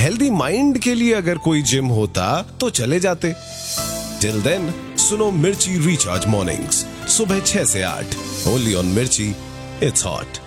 Healthy mind के लिए अगर कोई जिम होता तो चले जाते। टिल देन सुनो मिर्ची रिचार्ज मॉर्निंग्स सुबह 6 से 8 ओनली ऑन मिर्ची, इट्स हॉट।